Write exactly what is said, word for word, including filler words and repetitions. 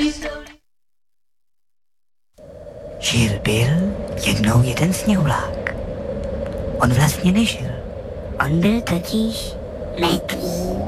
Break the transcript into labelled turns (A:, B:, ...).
A: Žil byl jednou jeden sněhulák. On vlastně nežil.
B: On byl totiž mrtvý.